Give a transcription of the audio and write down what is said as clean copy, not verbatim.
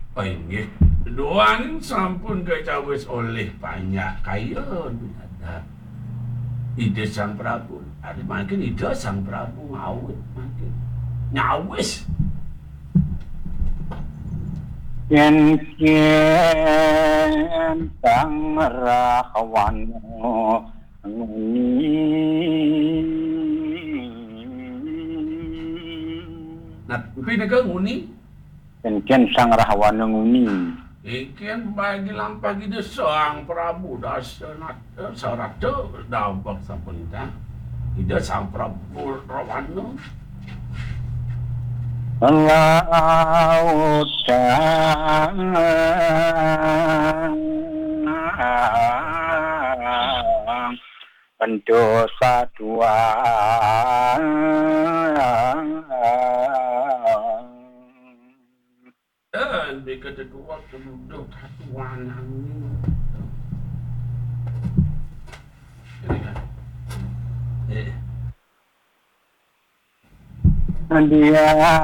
Oh inggih. Doang sampun kecawis oleh banyak kaya ada. Ide Sang Prabu. Ada makin ide Sang Prabu ngawit makin. Nyawis. Yen kien sang rahwana nguni. Nah, pinaka nguni. Yen kien sang rahwana nguni. Ikan bagi lampah kita Sang Prabu dasanat sarata dapat sapunta. Ida Sang Prabu Rawana. Lautang pendosa tuang Dan mereka kedua penduduk Hatuanan ini. dia